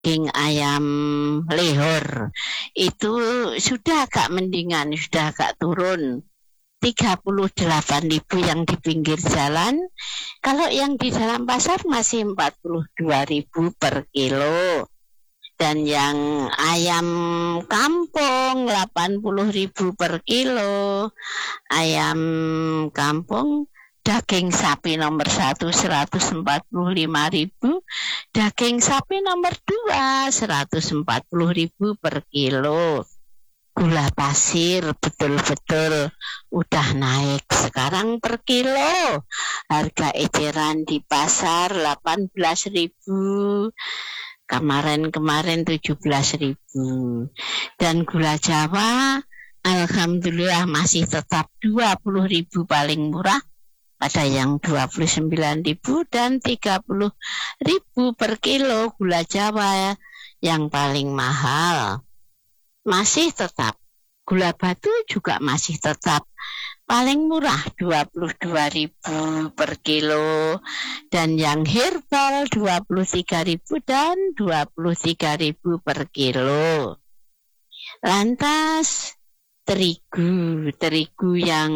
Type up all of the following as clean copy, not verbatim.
daging ayam lehor itu sudah agak mendingan, sudah agak turun. 38.000 yang di pinggir jalan. Kalau yang di dalam pasar masih 42.000 per kilo. Dan yang ayam kampung 80.000 per kilo. Ayam kampung daging sapi nomor 1 145.000, daging sapi nomor 2 140.000 per kilo. Gula pasir betul-betul udah naik sekarang per kilo. Harga eceran di pasar 18.000. Kemarin 17.000. Dan gula Jawa alhamdulillah masih tetap 20.000 paling murah. Ada yang 29.000 dan 30.000 per kilo gula Jawa yang paling mahal. Masih tetap. Gula batu juga masih tetap paling murah 22.000 per kilo. Dan yang herbal 23.000 dan 23.000 per kilo. Lantas terigu yang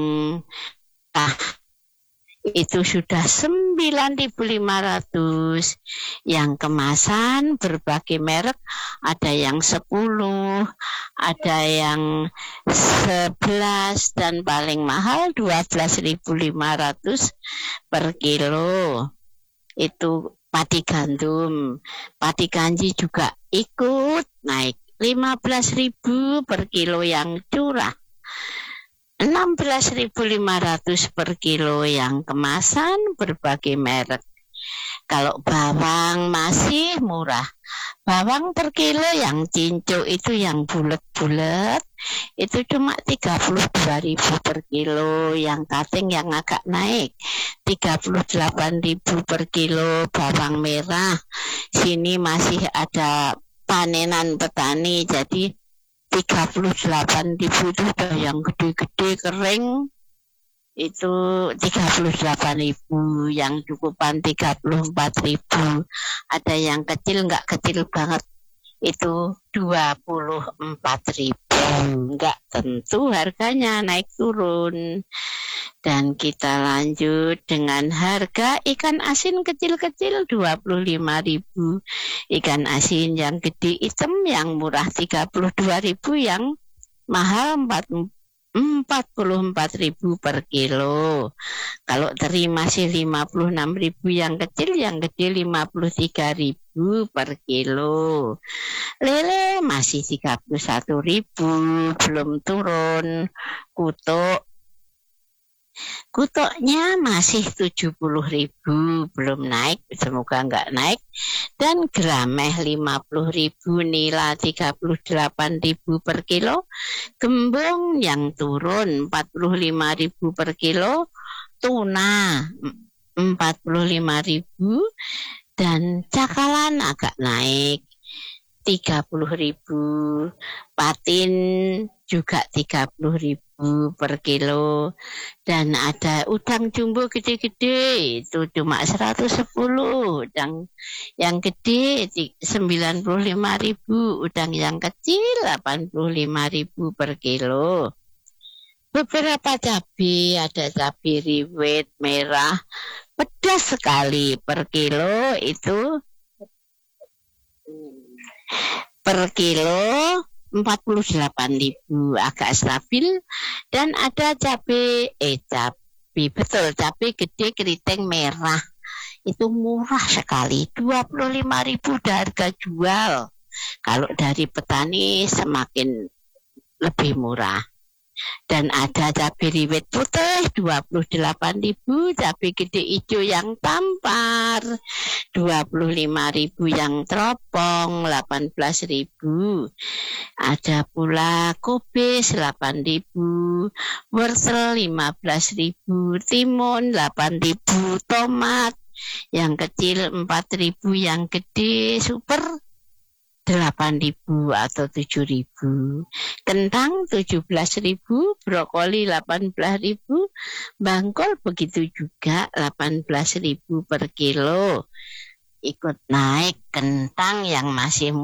itu sudah 9.500. Yang kemasan berbagai merek, ada yang 10, ada yang 11 dan paling mahal 12.500 per kilo. Itu padi gandum. Padi kanji juga ikut naik 15.000 per kilo yang curah. 16.500 per kilo yang kemasan berbagai merek. Kalau bawang masih murah. Bawang per kilo yang cincau itu yang bulat-bulat itu cuma 32.000 per kilo. Yang kating yang agak naik 38.000 per kilo. Bawang merah sini masih ada panenan petani, jadi 38.000 itu udah yang gede-gede kering itu 38.000, yang cukupan 34.000, ada yang kecil nggak kecil banget itu 24.000. Nggak tentu harganya naik turun. Dan kita lanjut dengan harga ikan asin kecil-kecil 25.000. Ikan asin yang gede hitam yang murah 32.000, yang mahal 44.000 per kilo. Kalau teri masih 56.000 yang gede 53.000 per kilo. Lele masih 31.000, belum turun. Kutoknya masih 70.000, belum naik, semoga enggak naik. Dan grameh 50.000, nila 38.000 per kilo. Gembong yang turun 45.000 per kilo. Tuna 45.000 dan cakalan agak naik 30.000. Patin juga 30.000 per kilo. Dan ada udang jumbo gede-gede itu cuma 110. Udang yang gede 95.000, udang yang kecil 85.000 per kilo. Beberapa cabai, ada cabai rawit merah pedas sekali per kilo itu per kilo 48.000, agak stabil. Dan ada cabai gede keriting merah itu murah sekali 25.000 harga jual. Kalau dari petani semakin lebih murah. Dan ada cabai rawit putih 28.000, cabai gede hijau yang tampar 25.000, yang teropong 18.000. Ada pula kubis 8.000, wortel 15.000, timun 8.000, tomat yang kecil 4.000, yang gede super 8.000 atau 7.000. Kentang 17.000, brokoli 18.000, bangkol begitu juga 18.000 per kilo. ikut naik, kentang yang masih